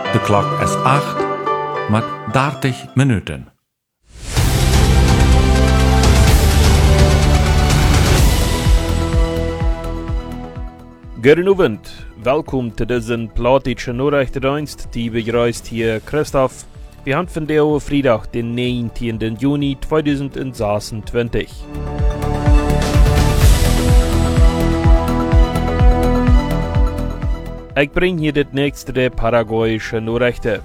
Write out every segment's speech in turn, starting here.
De klok is 8 met 30 minuten. Goedenavond, welkom te deze platische Nachrichtendienst, die begrüßt hier Christoph. Wir haben von der Freitag, den 19. Juni 2026. Ich bringe hier das nächste der paraguayische Nachrichten.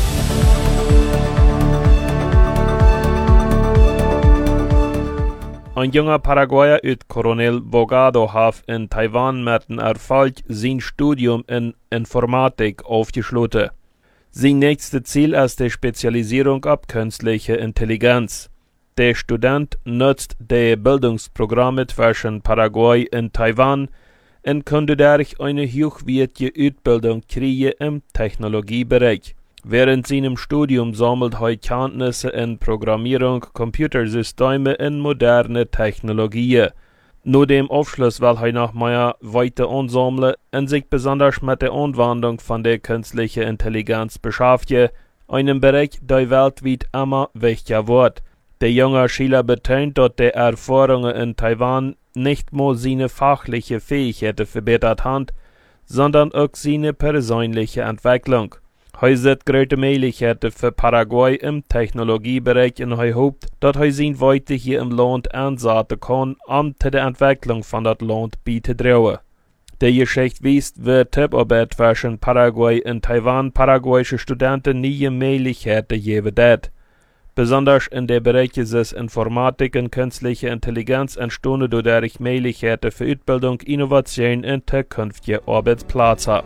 Ein junger Paraguayer aus Coronel Bogado hat in Taiwan mit einem Erfolg sein Studium in Informatik aufgeschlossen. Sein nächstes Ziel ist die Spezialisierung auf künstliche Intelligenz. Der Student nutzt die Bildungsprogramme zwischen Paraguay und Taiwan und könnte dadurch eine hochwertige Ausbildung kriegen im Technologiebereich. Während seinem Studium sammelt er Kenntnisse in Programmierung, Computersysteme und moderne Technologien. Nach dem Abschluss will er noch mehr weiter ansammeln und sich besonders mit der Anwendung von der künstlichen Intelligenz beschäftigen, einem Bereich, der weltweit immer wichtiger wird. Der junge Schüler betont, dass die Erfahrungen in Taiwan nicht nur seine fachliche Fähigkeiten verbessert haben, sondern auch seine persönliche Entwicklung. Er sieht große Möglichkeiten für Paraguay im Technologiebereich und er hofft, dass er sein weiter hier im Land einsetzen kann, um zu der Entwicklung von das Land beizutragen. Die Geschichte weist, wie Tipparbeit zwischen Paraguay und Taiwan paraguayische Studenten neue Möglichkeiten geben wird. Besonders in der Bereiche des Informatik und künstliche Intelligenz entstehen dadurch Möglichkeiten für Ausbildung, Innovation und zukünftige Arbeitsplätze.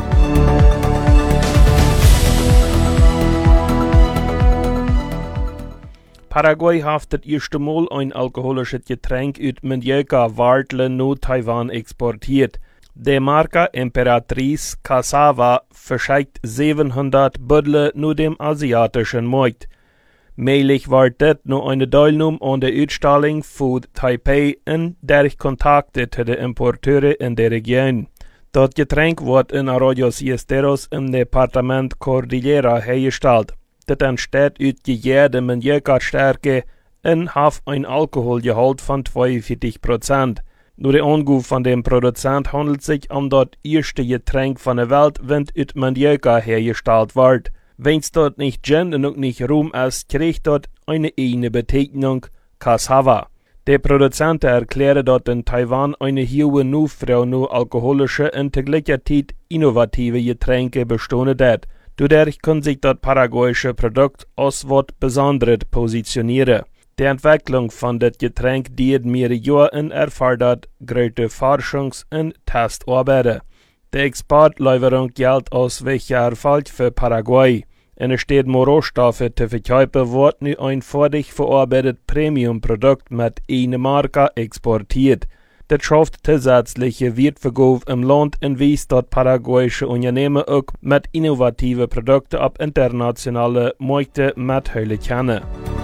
Paraguay hat das erste Mal ein alkoholisches Getränk aus Mandioca-Wurzeln nach Taiwan exportiert. Die Marke Imperatriz Cassava verschickt 700 Bündel nach dem asiatischen Markt. Möglich war das nur eine Teilnahme an der Ausstellung Food Taipei und durch Kontakte zu den Importeuren in der Region. Das Getränk wird in Arroyos y Esteros im Departement Cordillera hergestellt. Das entsteht aus gegärter Mandioca-Stärke und hat ein Alkoholgehalt von 42%. Nur der Angabe von dem Produzent handelt es sich um das erste Getränk von der Welt, wenn aus Mandioca hergestellt wird. Wenn es dort nicht Gin und auch nicht Rum ist, kriegt dort eine eigene Bezeichnung, Cassava. Der Produzent erklärt, dass in Taiwan eine hohe Nachfrage nach alkoholische und zur gleichen Zeit innovative Getränke bestehen wird. Dadurch kann sich das paraguayische Produkt als etwas Besonderes positionieren. Die Entwicklung von das Getränk dauert mehrere Jahre und erfordert große Forschungs- und Testarbeiten. Die Exportlieferung gilt als wichtiger Erfolg für Paraguay. Und es steht mehr Rohstoffe zu verkaufen, wird nun ein fertig verarbeitetes Premium-Produkt mit einer Marke exportiert. Das schafft zusätzliche Wertvergabe im Land und weist das paraguayische Unternehmen auch mit innovativen Produkten auf internationale Märkte mithalten können.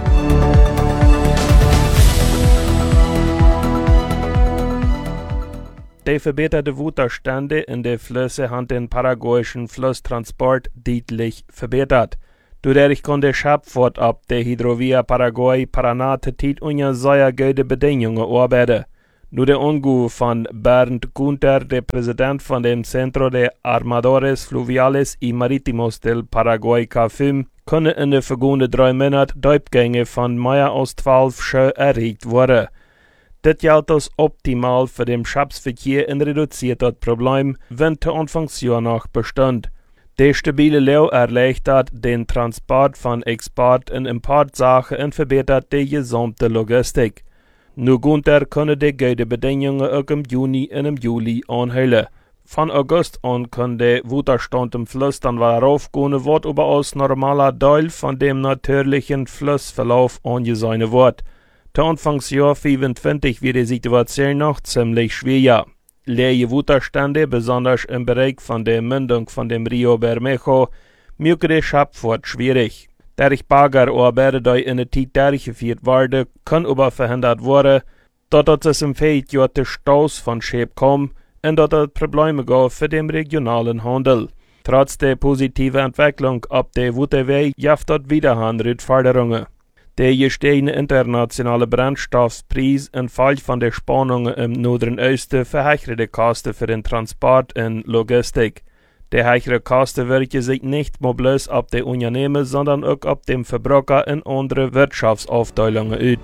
Die verbesserte Wasserstände in den Flüssen haben den paraguayischen Flusstransport deutlich verbessert. Dadurch kann der Schifffahrt ab der Hidrovia Paraguay-Paraná unter sehr guten Bedingungen arbeiten. Nur der Angabe von Bernd Gunther, der Präsident von dem Centro de Armadores Fluviales y Marítimos del Paraguay CAFIM, können in den vergangenen 3 Monaten Durchgänge von mehr als 12 Schiffen erreicht worden. Das gilt als optimal für den Schiffsverkehr und reduziert das Problem, wenn der Anfangsjahr noch bestand. Der stabile Leu erleichtert den Transport von Export- und Importsachen und verbessert die gesamte Logistik. Nur Gunther können die guten Bedingungen auch im Juni und im Juli anhalten. Von August an kann der Wasserstand im Fluss dann wieder raufgehen, wird aber als normaler Teil von dem natürlichen Flussverlauf angesehen wird. Zu Anfangsjahr 25 wird die Situation noch ziemlich schwer. Leere Wasserstände, besonders im Bereich von der Mündung von dem Rio Bermejo, machen die Schifffahrt schwierig. Durch Baggerarbeiten, die in der Zeit durchgeführt werden, kann aber verhindert werden, dass es im Feldjahr zu Staus von Schiffen kommt und dass es Probleme gibt für den regionalen Handel. Trotz der positiven Entwicklung ab der Wutterweg jaft dort wieder Herausforderungen. Der gestiegene internationale Brennstoffpreis in Fall von der Spannungen im Norderen Osten verhöcherte Kosten für den Transport und Logistik. Der höhere Kosten wirken sich nicht nur bloß ab der Unternehmen, sondern auch ab dem Verbraucher in andere Wirtschaftsaufteilungen aus.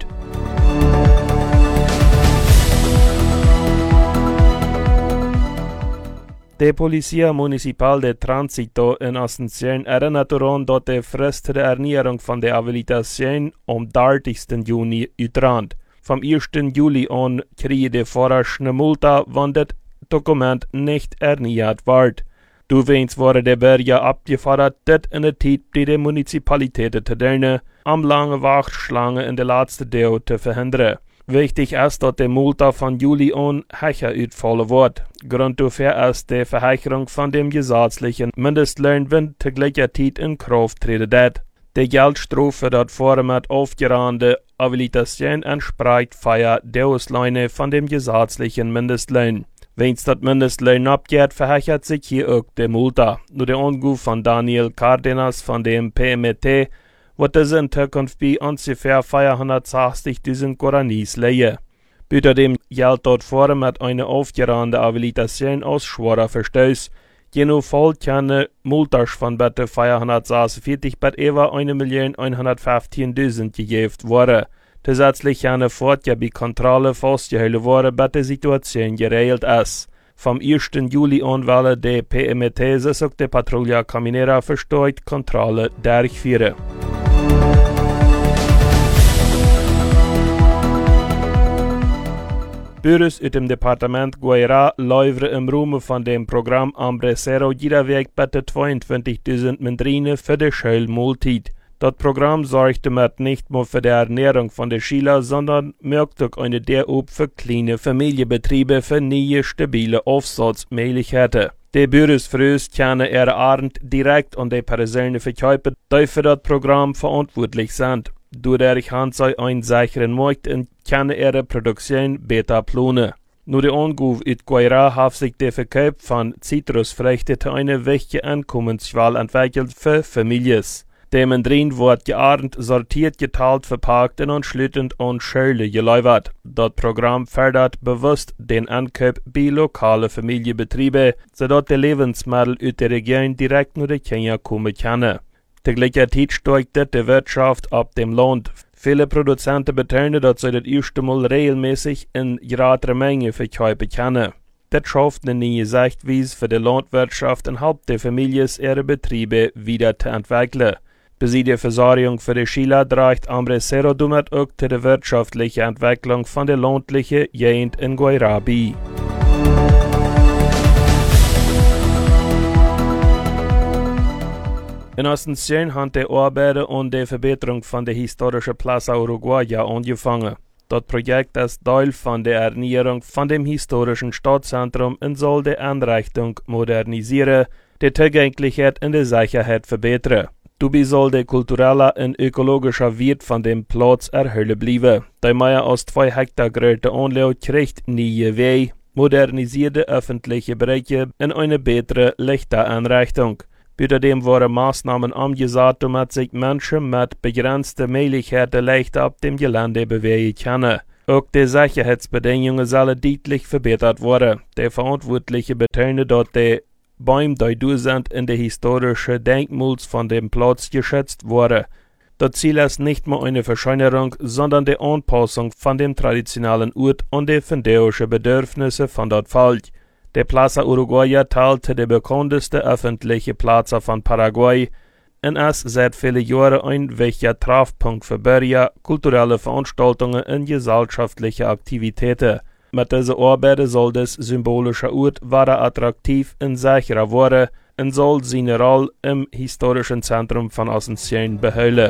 Der Polizia Municipal de Transito in Asunción erinnert daran, dass die Frist der Erneuerung von der Habilitation am 30. Juni utrand. Vom 1. Juli an kriege der Fahrer eine Multa, wenn das Dokument nicht erneuert wird. Doweens worden der Bürger abgefordert, das in der Zeit die der Municipalität zu dienen, am lange Wachtschlange in der letzten Deo zu verhindern. Wichtig ist, dass die Multa von Juli an höher ausfallen wird. Grund dafür ist die Verhöcherung von dem gesetzlichen Mindestlohn, wenn zu gleicher Zeit in Kraft treten wird. Die Geldstrafe, das vorher mit aufgerahmte Habilitation entspricht, feiert der Auslöhne von dem gesetzlichen Mindestlohn. Wenn das Mindestlohn abgeht, verhöchert sich hier auch die Multa. Nur der Anruf von Daniel Cardenas von dem PMT wird es in Zukunft bei ungefähr 460.000 Guaranis liegen. Außerdem gilt dort vor mit einer aufgerahmten Habilitation aus schwerer Verstöß. Jeno Fall kann Multas von bitte 446 bis etwa 1.115.000 gegeben werden. Zusätzlich kann fortja bei Kontrolle festgehalten werden, bis die Situation geregelt ist. Vom 1. Juli an will der PMT sich auch die Patrouille Caminera verstärkt Kontrolle durchführen. Büros aus dem Departement Guairá liefern im Rahmen von dem Programm Ambrecero jeder Weg bitte 22.000 Mandrine für die Schulmahlzeit. Das Programm sorgt damit nicht nur für die Ernährung von den Schülern, sondern merkt auch eine derop für kleine Familienbetriebe für neue, stabile Aufsatzmöglichkeiten. Die Büros können ihre Abend direkt an die Personen verkaufen, die für das Programm verantwortlich sind. Dadurch haben sie einen sicheren Markt und können ihre Produktion besser planen. Nur der Anruf in Guairá hat sich der Verkauf von Zitrusfrüchten zu einer wichtigen Einkommensquelle entwickelt für Familien. Dem drin wird gearnt, sortiert, geteilt, verpackt und anschließend an Schule geliefert. Das Programm fördert bewusst den Ankauf bei lokalen Familienbetrieben, sodass die Lebensmittel aus der Region direkt nach den Kindern kommen können. Gleichzeitig steigt die Wirtschaft ab dem Land. Viele Produzenten betonen, dass sie das erste Mal regelmäßig in größerer Menge verkaufen können. Das schafft eine neue Sichtweise für die Landwirtschaft und hilft den Familien, ihre Betriebe wieder zu entwickeln. Bei der Versorgung für die Schüler trägt Ambrecero damit auch zu der wirtschaftlichen Entwicklung von der ländlichen Gegend in Guairá bei. In Asunción haben die Arbeiten und die Verbesserung von der historischen Plaza Uruguaya angefangen. Das Projekt ist Teil von der Erneuerung von dem historischen Stadtzentrum und soll die Einrichtung modernisieren, die Zugänglichkeit und die Sicherheit verbessern. Dabei soll der kulturelle und ökologische Wert von dem Platz erhalten bleiben. Der mehr als 2 Hektar große Anlage kriegt neue Wege, modernisierte öffentliche Bereiche und eine bessere Lichtereinrichtung. Außerdem wurden Maßnahmen umgesetzt, damit sich Menschen mit begrenzten Möglichkeiten leicht auf dem Gelände bewegen können. Auch die Sicherheitsbedingungen sollen deutlich verbessert werden. Der Verantwortliche betonte, dass die Bäume, die sind, in der historischen Denkmals von dem Platz geschützt wurden. Das Ziel ist nicht nur eine Verschönerung, sondern die Anpassung von dem traditionellen Ort an die phänomenischen Bedürfnisse von dort Volk. Der Plaza Uruguaya teilte der bekannteste öffentliche Platz von Paraguay und ist seit vielen Jahren ein wichtiger Treffpunkt für Bürger, kulturelle Veranstaltungen und gesellschaftliche Aktivitäten. Mit dieser Arbeit soll das symbolische Ort weiter attraktiv und sicherer werden und soll seine Rolle im historischen Zentrum von Asunción behalten.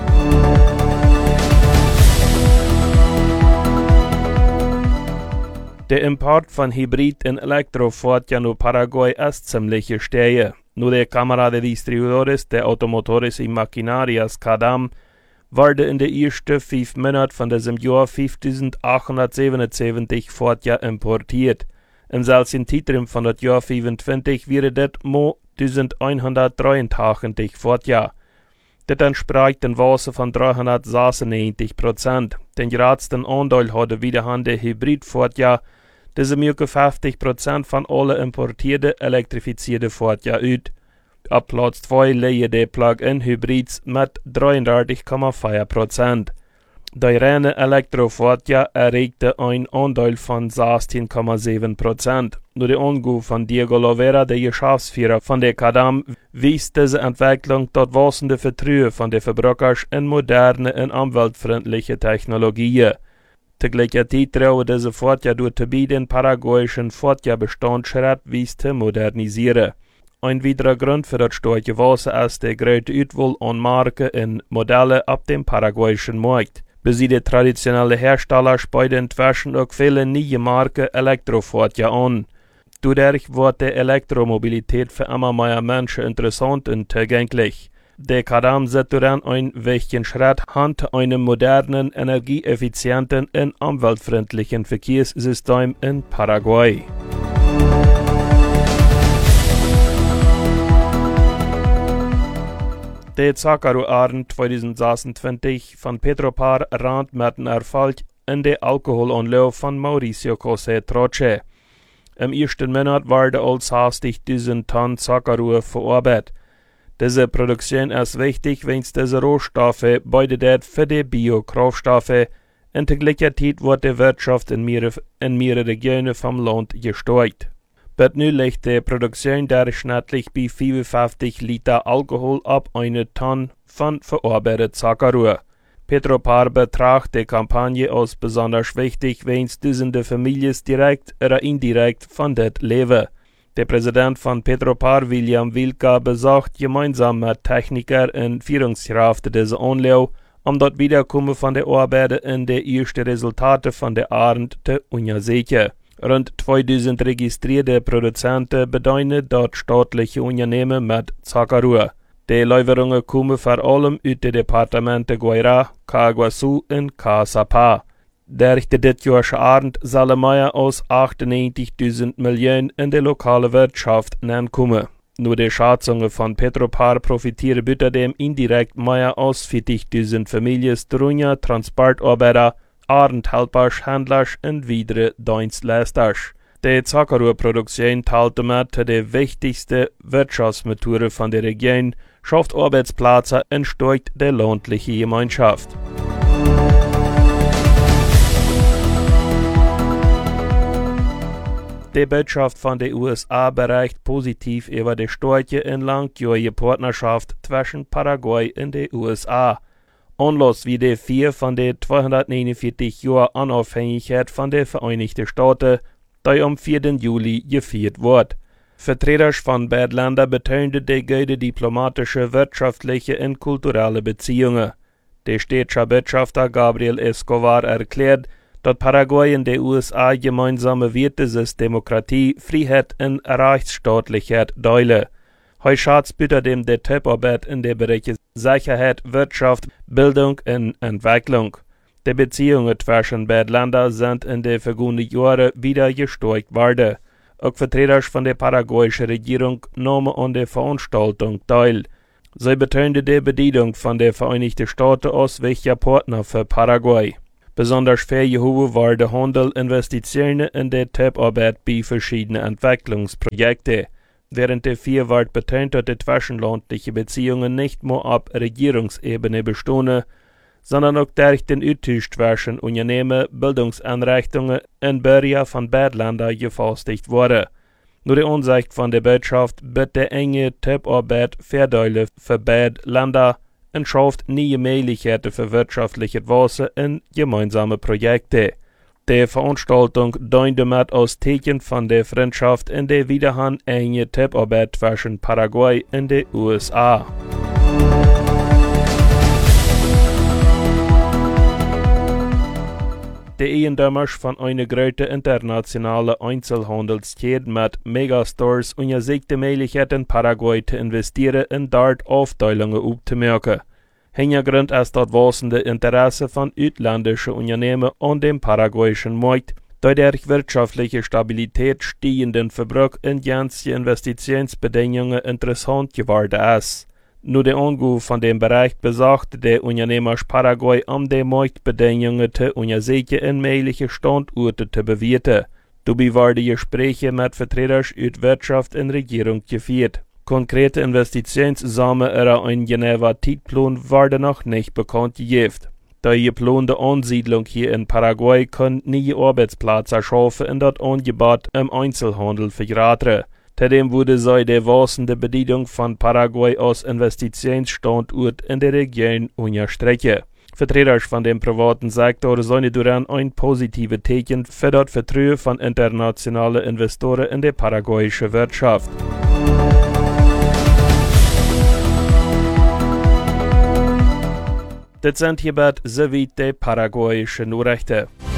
Der Import von Hybrid- und Elektrofahrzeugen nach Paraguay ist ziemlich gestiegen. Nur der Cámara de Distribuidores de Automotores y Maquinarias CADAM wurde in den ersten 5 Monaten von diesem Jahr 5.877 Fahrzeuge importiert. Im selben Zeitraum von das Jahr 25 wäre das mo 1183 Fortjahr. Das entspricht den Wasser von 396%. Den größten Anteil hatte wiederum der Hybrid-Fortjahr, diese mirke 50% von allen importierten elektrifizierten Fortjahr ut. Ab Platz 2 liegen die Plug-in-Hybrids mit 33,4%. Der reine Elektrofortjahr erregte einen Anteil von 16,7%. Nur der Anruf von Diego Lovera, der Geschäftsführer von der Cadam, wies diese Entwicklung dort wachsende Vertrauen von den Verbrauchern in moderne und umweltfreundliche Technologien. Tegelijkertijd trauen diese Fortjahr durch den paraguayischen Fortjahrbestand schrittweise zu modernisieren. Ein weiterer Grund für das starke Wasser ist der große Auswahl an Marken und Modellen auf dem paraguayischen Markt. Bis die traditionelle Hersteller spielen inzwischen auch viele neue Marken Elektrofortjahr an. Dadurch wird die Elektromobilität für immer mehr Menschen interessant und zugänglich. Der Cadam setzt daran einen wichtigen Schritt hin zu einem modernen, energieeffizienten und umweltfreundlichen Verkehrssystem in Paraguay. Der Zacaro-Abend 2026 von Petropar rand mit einem Erfolg in der Alkoholanlage von Mauricio José Troche. Im ersten Monat wurde als 60.000 Tonnen Zacaro verarbeitet. Diese Produktion ist wichtig, wenn diese Rohstoffe beide für die Biokraftstoffe in gleichzeitig wird die Wirtschaft in mehreren Regionen vom Land gesteuert. Bis nu liegt die Produktion durchschnittlich bei 55 Liter Alkohol ab eine Tonne von verarbeitetem Zacaro. Petropar betrachtet die Kampagne als besonders wichtig, wenn tausende Familien direkt oder indirekt von das leben. Der Präsident von Petropar, William Wilka, besagt gemeinsam mit Technikern und Führungskräften diese Anlage, dort Wiederkommen von der Arbeit und die ersten Resultate von der Abend zu untersuchen. Rund 2000 registrierte Produzenten bedienen dort staatliche Unternehmen mit Zacaro. Die Lieferungen kommen vor allem aus den Departementen Guairá, Caguaçu und Caçapá. Durch die diesjährige Abend sollen mehr als 98.000 Millionen in die lokale Wirtschaft kommen. Nur die Schätzungen von Petropar profitieren außerdem indirekt mehr als 40.000 Familien, darunter Transportarbeiter, Abendhelfer, Händler und weitere Dienstleister. Die Zacaro-Produktion teilt damit die wichtigste Wirtschaftsmethode von der Region, schafft Arbeitsplätze und stärkt die ländliche Gemeinschaft. Die Botschaft von den USA berichtet positiv über die starke und langjährige Partnerschaft zwischen Paraguay und den USA. Anlass wie die 4 von den 249 Jahren Unabhängigkeit von den Vereinigten Staaten, die am 4. Juli gefeiert wird. Vertreter von beiden Ländern betonten die gute diplomatische, wirtschaftliche und kulturelle Beziehungen. Der städtische Botschafter Gabriel Escobar erklärt, dass Paraguay und die USA gemeinsame Werte sind Demokratie, Freiheit und Rechtsstaatlichkeit teilen. Heute schätzt außerdem die Zusammenarbeit in den Bereichen Sicherheit, Wirtschaft, Bildung und Entwicklung. Die Beziehungen zwischen beiden Ländern sind in den vergangenen Jahren wieder gestärkt worden. Auch Vertreter von der paraguayischen Regierung nahmen an der Veranstaltung teil. Sie betonten die Bedeutung von den Vereinigten Staaten als wichtiger Partner für Paraguay. Besonders hervorgehoben war der Handel, Investitionen in die Zusammenarbeit bei verschiedenen Entwicklungsprojekten. Während der 4 wird betont, dass die zwischenlandlichen Beziehungen nicht nur auf Regierungsebene bestehen, sondern auch durch den Austausch zwischen Unternehmen, Bildungseinrichtungen und Bürgern von beiden Ländern gefestigt wurde. Nur die Ansicht von der Botschaft wird die enge Zusammenarbeit Vorteile für beide Länder und schafft neue Möglichkeiten für wirtschaftliche Wachstum in gemeinsame Projekte. Die Veranstaltung dient damit als Zeichen von der Freundschaft und der wiederum enge Zusammenarbeit zwischen Paraguay und den USA. Die Eigentümer von einer großen internationalen Einzelhandelskette mit Megastores untersuchen die Möglichkeit in Paraguay zu investieren und dort Aufteilungen aufzumerken. Hintergrund ist das wachsende Interesse von ausländischen Unternehmen an dem paraguayischen Markt, Da der wirtschaftliche Stabilität stehenden Verbrauch in ganze Investitionsbedingungen interessant geworden ist. Nur der Anruf von dem Bericht besagt, der Unternehmer Paraguay die Marktbedingungen zu untersuchen in mögliche Standorte zu bewerten. Dabei waren die Gespräche mit Vertretern aus Wirtschaft und Regierung geführt. Konkrete Investitionssamen oder ein genauer Zeitplan werden noch nicht bekannt gegeben. Die geplante Ansiedlung hier in Paraguay kann neue Arbeitsplätze schaffen und das Angebot im Einzelhandel vergrößern. Zudem wurde sie die wachsende Bedeutung von Paraguay als Investitionsstandort in der Region unterstreichen. Vertreter von dem privaten Sektor sehen daran ein positives Zeichen für das Vertrauen von internationalen Investoren in die paraguayische Wirtschaft. Das sind hierbei soweit die paraguayischen Nachrichten.